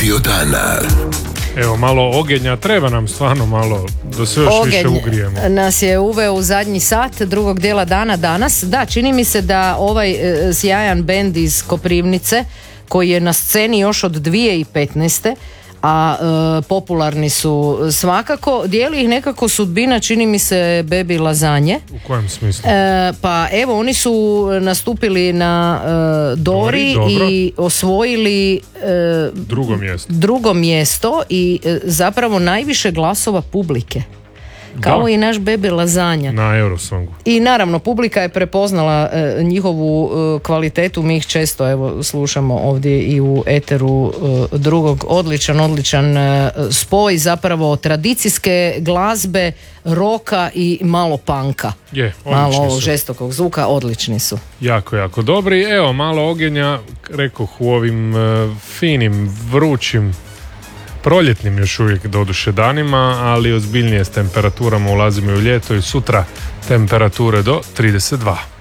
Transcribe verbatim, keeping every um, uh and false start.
Radio dana. Evo, malo ogenja, treba nam stvarno malo da se još Ogenj više ugrijemo. nas je uveo u zadnji sat drugog dijela dana danas. Da, čini mi se da ovaj e, sjajan bend iz Koprivnice, koji je na sceni još od dvije tisuće petnaeste, a e, popularni su svakako, dijeli ih nekako sudbina, čini mi se, Baby Lazanje. U kojem smislu? E, pa evo, oni su nastupili na e, Dori, Dori i osvojili e, drugo mjesto. drugo mjesto i e, zapravo najviše glasova publike. Kao Da. i naš Baby Lazanja. Na Eurosongu. I naravno, publika je prepoznala e, njihovu e, kvalitetu, mi ih često evo slušamo ovdje i u eteru e, drugog. Odličan, odličan e, spoj zapravo tradicijske glazbe, roka i malo panka. Je, Malo odlični ovog su. žestokog zvuka, odlični su. Jako, jako dobri. Evo, malo ogenja, rekoh, u ovim e, finim, vrućim, proljetnim još uvijek doduše danima, ali ozbiljnije s temperaturama ulazimo i u ljeto i sutra temperature do trideset dva.